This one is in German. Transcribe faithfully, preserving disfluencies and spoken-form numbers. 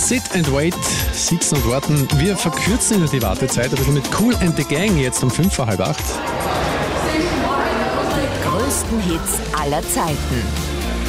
Sit and Wait, sitzen und warten. Wir verkürzen Ihnen die Wartezeit ein bisschen mit Kool and the Gang jetzt um fünf vor halb acht. Die größten Hits aller Zeiten.